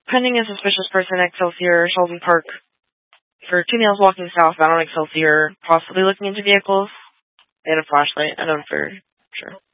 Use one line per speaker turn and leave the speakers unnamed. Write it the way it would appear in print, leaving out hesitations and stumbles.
Pending a suspicious person at Excelsior, Sheldon Park. For 2 males walking southbound on Excelsior, possibly looking into vehicles. They had a flashlight. I don't know for sure.